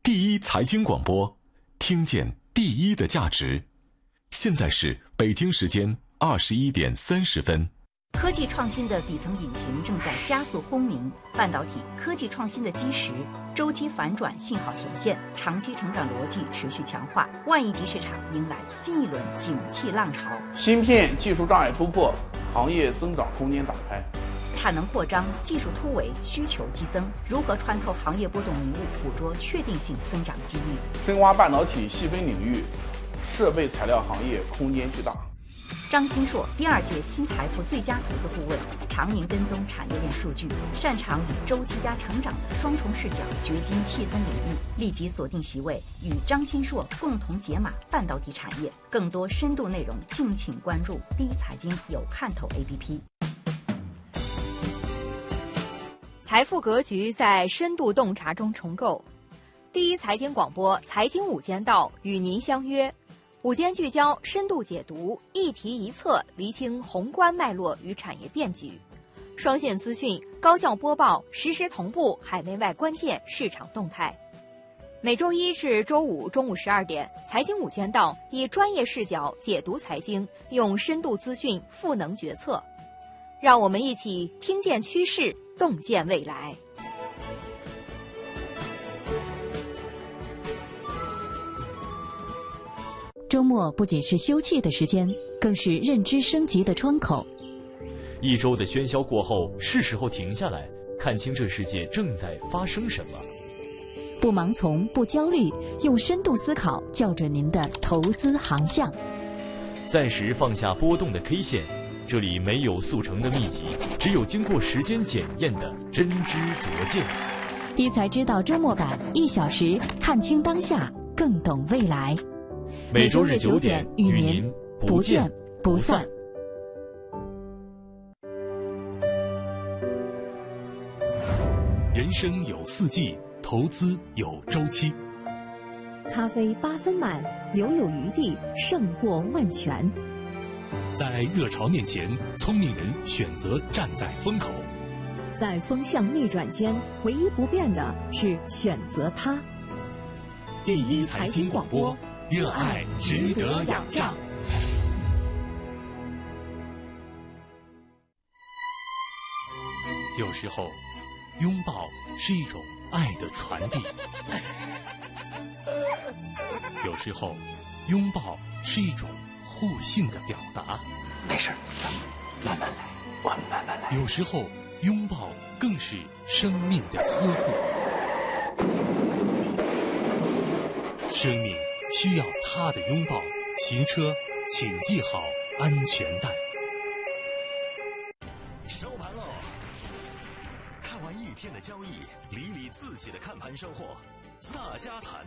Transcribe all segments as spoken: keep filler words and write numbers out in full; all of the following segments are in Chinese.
第一财经广播，听见第一的价值。现在是北京时间二十一点三十分。 科技创新的底层引擎正在加速轰鸣，半导体科技创新的基石周期反转信号显现，长期成长逻辑持续强化，万亿级市场迎来新一轮景气浪潮。 芯片技术障碍突破，行业增长空间打开。 产能扩张，技术突围，需求激增，如何穿透行业波动迷雾，捕捉确定性增长机遇？ 深挖半导体细分领域，设备材料行业空间巨大。 张新硕，第二届新财富最佳投资顾问，常年跟踪产业链数据，擅长以周期加成长的双重视角掘金细分领域。立即锁定席位，与张新硕共同解码半导体产业。更多深度内容，敬请关注第一财经有看头 A P P。 财富格局在深度洞察中重构。第一财经广播财经午间道与您相约。午间聚焦，深度解读，一题一策，厘清宏观脉络与产业变局。双线资讯，高效播报，实时同步海内外关键市场动态。每周一至周五中午十二点，财经午间道以专业视角解读财经，用深度资讯赋能决策。让我们一起听见趋势，洞见未来。 周末不仅是休憩的时间，更是认知升级的窗口。 一周的喧嚣过后，是时候停下来，看清这世界正在发生什么。 不盲从，不焦虑，用深度思考校准您的投资航向。 暂时放下波动的 K 线，这里没有速成的秘籍，只有经过时间检验的真知灼见。 一财知道周末版，一小时看清当下，更懂未来。 每周日九点与您不见不散。 人生有四季，投资有周期。 咖啡八分满，留有余地，胜过万全。 在热潮面前，聪明人选择站在风口。 在风向逆转间，唯一不变的是选择它。 第一财经广播，热爱值得仰仗。有时候，拥抱是一种爱的传递；有时候，拥抱是一种互信的表达。 没事，咱们慢慢来，我们慢慢来。 有时候，拥抱更是生命的呵护。生命需要他的拥抱，行车请系好安全带。 收盘喽！看完一天的交易，理理自己的看盘收获。大家谈，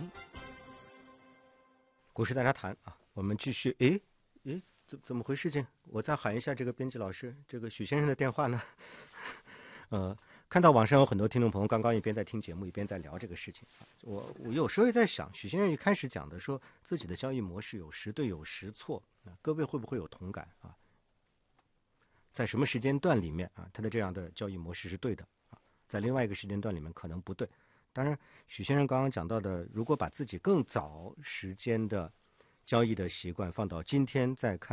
股市大家谈啊，我们继续。诶诶，怎怎么回事情？我再喊一下这个编辑老师，这个许先生的电话呢？呃。看到网上有很多听众朋友刚刚一边在听节目一边在聊这个事情，我我有时候也在想，许先生一开始讲的说自己的交易模式有时对有时错，各位会不会有同感啊？在什么时间段里面啊，他的这样的交易模式是对的啊，在另外一个时间段里面可能不对。当然，许先生刚刚讲到的，如果把自己更早时间的交易的习惯放到今天再看。